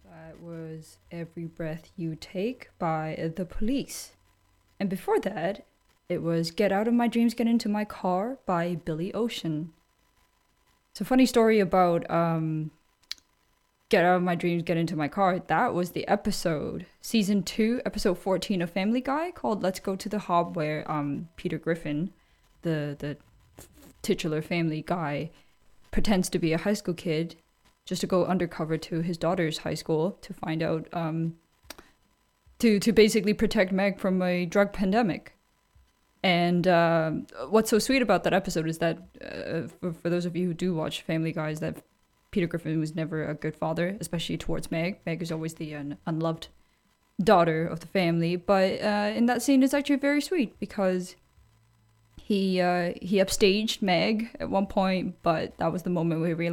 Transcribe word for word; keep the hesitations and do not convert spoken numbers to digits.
That was Every Breath You Take by The Police. And before that, it was Get Out of My Dreams, Get Into My Car by Billy Ocean. It's a funny story about um, Get Out of My Dreams, Get Into My Car. That was the episode, season two, episode fourteen of Family Guy, called Let's Go to the Hob, where um, Peter Griffin, the, the titular Family Guy, pretends to be a high school kid just to go undercover to his daughter's high school to find out, um, to, to basically protect Meg from a drug pandemic. And uh, what's so sweet about that episode is that, uh, for, for those of you who do watch Family Guy, is that Peter Griffin was never a good father, especially towards Meg. Meg is always the un- unloved daughter of the family. But uh, in that scene, it's actually very sweet because he uh, he upstaged Meg at one point, but that was the moment where he realized